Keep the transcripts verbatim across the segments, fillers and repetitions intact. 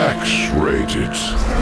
X-Rated.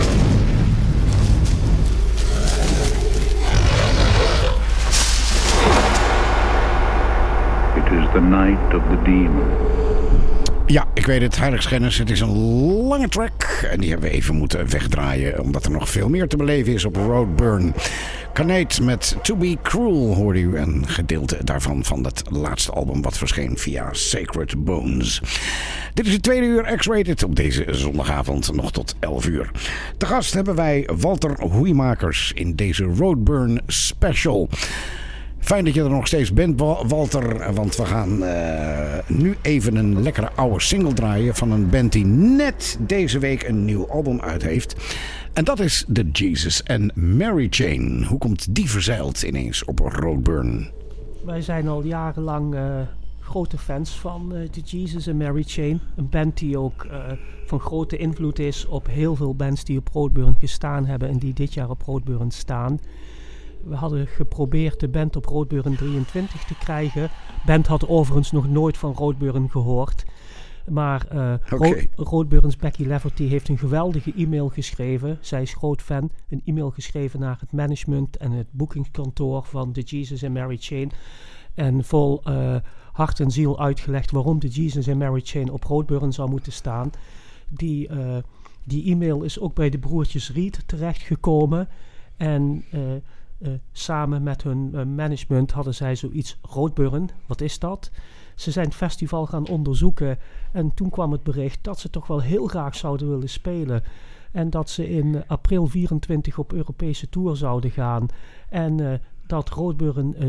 It is the night of the demon. Ja, ik weet het, heiligschennis. Het is een lange track. En die hebben we even moeten wegdraaien, omdat er nog veel meer te beleven is op Roadburn. Kanate met To Be Cruel hoorde u. Een gedeelte daarvan van het laatste album wat verscheen via Sacred Bones. Dit is het tweede uur X-Rated op deze zondagavond nog tot elf uur. Te gast hebben wij Walter Hoeimakers in deze Roadburn Special. Fijn dat je er nog steeds bent, Walter. Want we gaan uh, nu even een lekkere oude single draaien van een band die net deze week een nieuw album uit heeft. En dat is The Jesus and Mary Chain. Hoe komt die verzeild ineens op Roadburn? Wij zijn al jarenlang uh, grote fans van uh, The Jesus and Mary Chain. Een band die ook uh, van grote invloed is op heel veel bands die op Roadburn gestaan hebben en die dit jaar op Roadburn staan. We hadden geprobeerd de band op Roadburn drieëntwintig te krijgen. De band had overigens nog nooit van Roadburn gehoord. Maar uh, okay. Ro- Roadburn's Becky Leverty heeft een geweldige e-mail geschreven. Zij is groot fan. Een e-mail geschreven naar het management en het boekingskantoor van The Jesus and Mary Chain. En vol uh, hart en ziel uitgelegd waarom The Jesus and Mary Chain op Roadburn zou moeten staan. Die, uh, die e-mail is ook bij de broertjes Reed terechtgekomen. En... Uh, Uh, samen met hun uh, management hadden zij zoiets. Roadburn, wat is dat? Ze zijn het festival gaan onderzoeken en toen kwam het bericht dat ze toch wel heel graag zouden willen spelen. En dat ze in april vierentwintig op Europese tour zouden gaan. En uh, dat Roadburn uh,